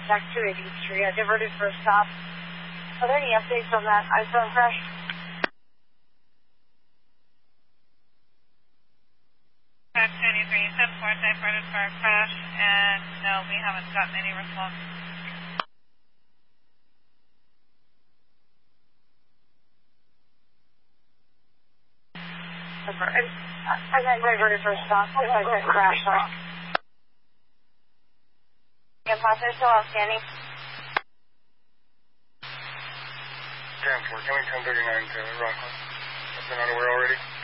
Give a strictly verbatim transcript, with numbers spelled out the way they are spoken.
back to eightieth Street. I diverted for a stop. Are there any updates on that iPhone crash? five twenty-three, ten four, diverted for a crash, and no, we haven't gotten any response. Diverted. I got diverted for a stop. If I said crash, sorry. Yeah, Papa, still outstanding. ten four, coming ten thirty-nine to Rockland. I've been unaware already.